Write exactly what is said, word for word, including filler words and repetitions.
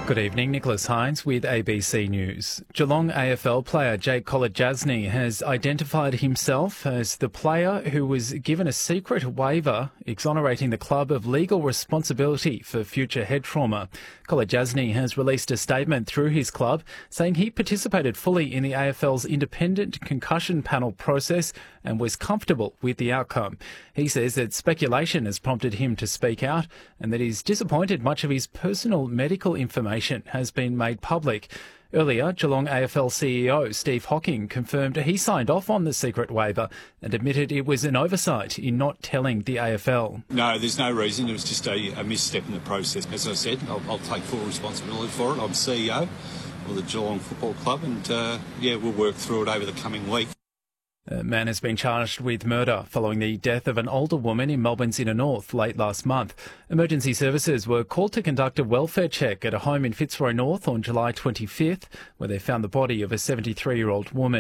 Good evening, Nicholas Hines with A B C News. Geelong A F L player Jake Kolodjasny has identified himself as the player who was given a secret waiver exonerating the club of legal responsibility for future head trauma. Kolodjasny has released a statement through his club saying he participated fully in the A F L's independent concussion panel process and was comfortable with the outcome. He says that speculation has prompted him to speak out and that he's disappointed much of his personal medical information has been made public. Earlier, Geelong A F L C E O Steve Hocking confirmed he signed off on the secret waiver and admitted it was an oversight in not telling the A F L. No, there's no reason. It was just a, a misstep in the process. As I said, I'll, I'll take full responsibility for it. I'm C E O of the Geelong Football Club and, uh, yeah, we'll work through it over the coming week. A man has been charged with murder following the death of an older woman in Melbourne's inner north late last month. Emergency services were called to conduct a welfare check at a home in Fitzroy North on July twenty-fifth, where they found the body of a seventy-three-year-old woman.